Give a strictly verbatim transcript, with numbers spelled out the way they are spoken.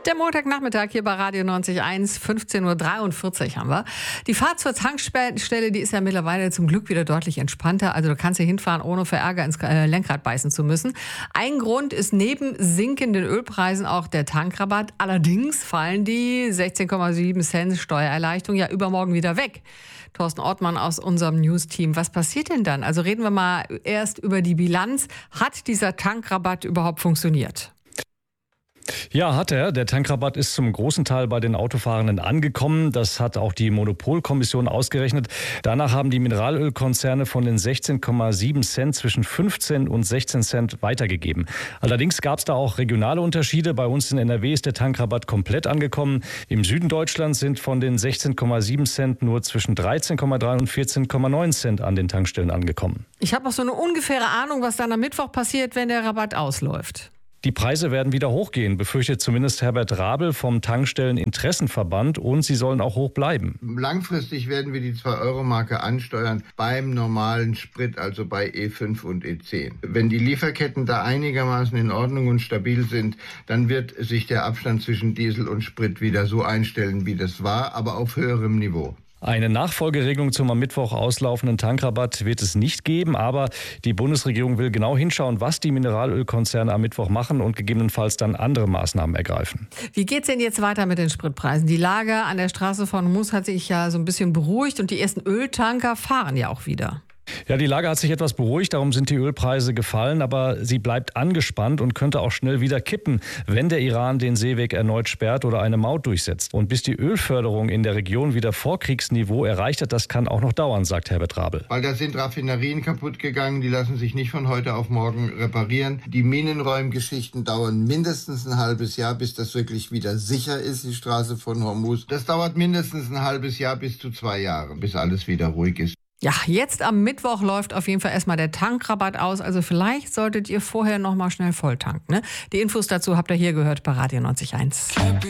Der Montagnachmittag hier bei Radio neunzig Komma eins, fünfzehn Uhr dreiundvierzig haben wir. Die Fahrt zur Tankstelle, die ist ja mittlerweile zum Glück wieder deutlich entspannter. Also du kannst hier hinfahren, ohne für Ärger ins Lenkrad beißen zu müssen. Ein Grund ist neben sinkenden Ölpreisen auch der Tankrabatt. Allerdings fallen die sechzehn Komma sieben Cent Steuererleichterung ja übermorgen wieder weg. Thorsten Ortmann aus unserem News-Team. Was passiert denn dann? Also reden wir mal erst über die Bilanz. Hat dieser Tankrabatt überhaupt funktioniert? Ja, hat er. Der Tankrabatt ist zum großen Teil bei den Autofahrenden angekommen. Das hat auch die Monopolkommission ausgerechnet. Danach haben die Mineralölkonzerne von den sechzehn Komma sieben Cent zwischen fünfzehn und sechzehn Cent weitergegeben. Allerdings gab es da auch regionale Unterschiede. Bei uns in N R W ist der Tankrabatt komplett angekommen. Im Süden Deutschlands sind von den sechzehn Komma sieben Cent nur zwischen dreizehn Komma drei und vierzehn Komma neun Cent an den Tankstellen angekommen. Ich habe auch so eine ungefähre Ahnung, was dann am Mittwoch passiert, wenn der Rabatt ausläuft. Die Preise werden wieder hochgehen, befürchtet zumindest Herbert Rabel vom Tankstellen-Interessenverband, und sie sollen auch hoch bleiben. Langfristig werden wir die zwei Euro Marke ansteuern beim normalen Sprit, also bei E fünf und E zehn. Wenn die Lieferketten da einigermaßen in Ordnung und stabil sind, dann wird sich der Abstand zwischen Diesel und Sprit wieder so einstellen, wie das war, aber auf höherem Niveau. Eine Nachfolgeregelung zum am Mittwoch auslaufenden Tankrabatt wird es nicht geben, aber die Bundesregierung will genau hinschauen, was die Mineralölkonzerne am Mittwoch machen und gegebenenfalls dann andere Maßnahmen ergreifen. Wie geht's denn jetzt weiter mit den Spritpreisen? Die Lage an der Straße von Hormuz hat sich ja so ein bisschen beruhigt und die ersten Öltanker fahren ja auch wieder. Ja, die Lage hat sich etwas beruhigt, darum sind die Ölpreise gefallen, aber sie bleibt angespannt und könnte auch schnell wieder kippen, wenn der Iran den Seeweg erneut sperrt oder eine Maut durchsetzt. Und bis die Ölförderung in der Region wieder Vorkriegsniveau erreicht hat, das kann auch noch dauern, sagt Herbert Rabel. Weil da sind Raffinerien kaputt gegangen, die lassen sich nicht von heute auf morgen reparieren. Die Minenräumgeschichten dauern mindestens ein halbes Jahr, bis das wirklich wieder sicher ist, die Straße von Hormuz. Das dauert mindestens ein halbes Jahr bis zu zwei Jahre, bis alles wieder ruhig ist. Ja, jetzt am Mittwoch läuft auf jeden Fall erstmal der Tankrabatt aus. Also vielleicht solltet ihr vorher noch mal schnell volltanken. Ne? Die Infos dazu habt ihr hier gehört bei Radio neunzig Komma eins.